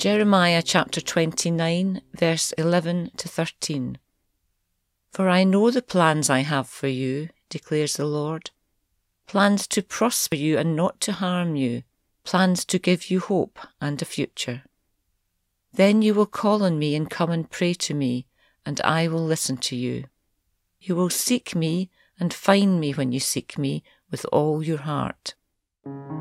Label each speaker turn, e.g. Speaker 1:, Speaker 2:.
Speaker 1: Jeremiah chapter 29, verse 11 to 13. For I know the plans I have for you, declares the Lord, plans to prosper you and not to harm you, plans to give you hope and a future. Then you will call on me and come and pray to me, and I will listen to you. You will seek me and find me when you seek me with all your heart.